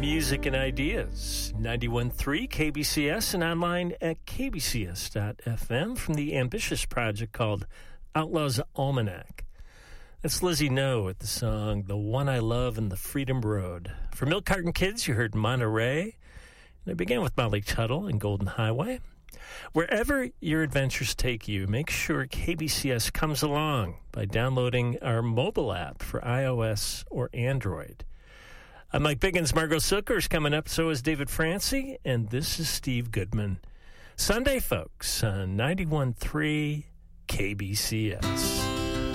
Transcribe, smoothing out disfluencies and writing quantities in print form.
music and ideas. 91.3 KBCS and online at kbcs.fm from the ambitious project called Outlaws Almanac. That's Lizzie No with the song The One I Love and the Freedom Road. For Milk Carton Kids, you heard Monterey. And I began with Molly Tuttle and Golden Highway. Wherever your adventures take you, make sure KBCS comes along by downloading our mobile app for iOS or Android. I'm Mike Biggins. Margot Silker is coming up. So is David Francie. And this is Steve Goodman. Sunday, folks, on 91.3 KBCS.